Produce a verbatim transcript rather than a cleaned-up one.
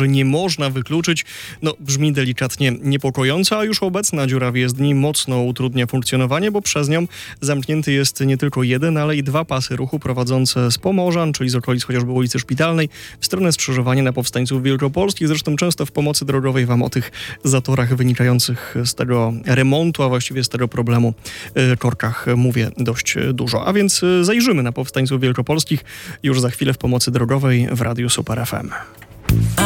że nie można wykluczyć, no brzmi delikatnie niepokojąco, a już obecna dziura w jezdni mocno utrudnia funkcjonowanie, bo przez nią zamknięty jest nie tylko jeden, ale i dwa pasy ruchu prowadzące z Pomorzan, czyli z okolic chociażby ulicy Szpitalnej, w stronę skrzyżowania na Powstańców Wielkopolskich. Zresztą często w pomocy drogowej wam o tych zatorach wynikających z tego remontu, a właściwie z tego problemu korkach mówię dość dużo. A więc zajrzymy na Powstańców Wielkopolskich już za chwilę w pomocy drogowej w Radiu Super F M.